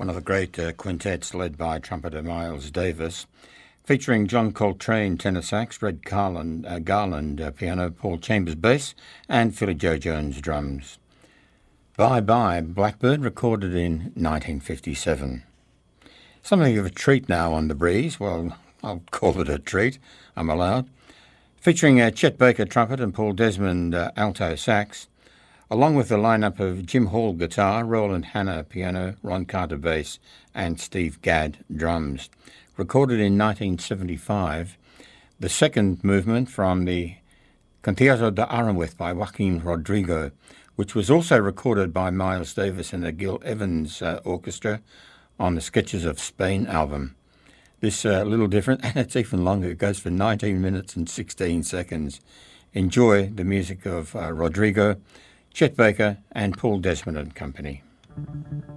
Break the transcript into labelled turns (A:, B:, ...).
A: one of the great quintets led by trumpeter Miles Davis, featuring John Coltrane tenor sax, Red Garland piano, Paul Chambers bass, and Philly Joe Jones drums. Bye Bye Blackbird, recorded in 1957. Something of a treat now on The Breeze. Well, I'll call it a treat, I'm allowed. Featuring Chet Baker trumpet and Paul Desmond alto sax, along with the lineup of Jim Hall guitar, Roland Hanna piano, Ron Carter bass, and Steve Gadd drums. Recorded in 1975, the second movement from the Concierto de Aranjuez by Joaquin Rodrigo, which was also recorded by Miles Davis and the Gil Evans Orchestra on the Sketches of Spain album. This little different, and it's even longer. It goes for 19 minutes and 16 seconds. Enjoy the music of Rodrigo, Chet Baker, and Paul Desmond and Company.